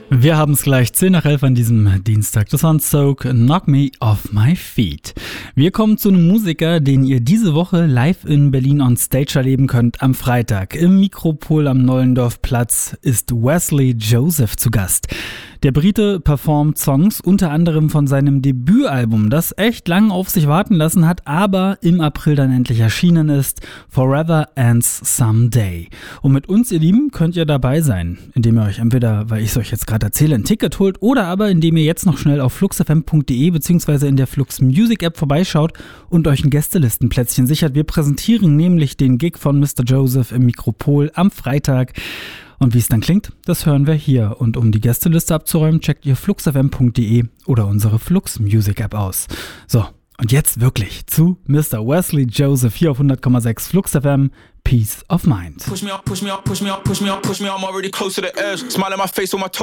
Wir haben es gleich 10 nach 11 an diesem Dienstag. Das war Soak, Knock Me Off My Feet. Wir kommen zu einem Musiker, den ihr diese Woche live in Berlin on Stage erleben könnt am Freitag. Im Mikropol am Nollendorfplatz ist Wesley Joseph zu Gast. Der Brite performt Songs unter anderem von seinem Debütalbum, das echt lang auf sich warten lassen hat, aber im April dann endlich erschienen ist. Forever Ends Someday. Und mit uns, ihr Lieben, könnt ihr dabei sein, indem ihr euch entweder, weil ich es euch jetzt gerade erzähle, ein Ticket holt oder aber indem ihr jetzt noch schnell auf fluxfm.de bzw. in der Flux Music App vorbeischaut und euch ein Gästelistenplätzchen sichert. Wir präsentieren nämlich den Gig von Mr. Joseph im Mikropol am Freitag. Und wie es dann klingt, das hören wir hier. Und um die Gästeliste abzuräumen, checkt ihr fluxfm.de oder unsere Flux Music App aus. So, und jetzt wirklich zu Mr. Wesley Joseph hier auf 100,6 Flux FM. Peace of Mind. Push me up, push me up, push me up, push me up, push me up. I'm already close to the edge. Smile in my face on my toes.